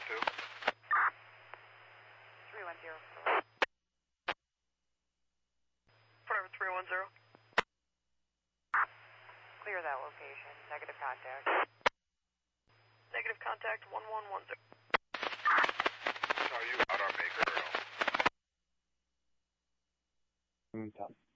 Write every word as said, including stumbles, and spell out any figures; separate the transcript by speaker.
Speaker 1: two.
Speaker 2: three one zero.
Speaker 3: Private three one zero.
Speaker 2: Clear that location. Negative contact.
Speaker 3: Negative contact one one one zero.
Speaker 1: Are you out on Baker or no?
Speaker 4: Mm, top.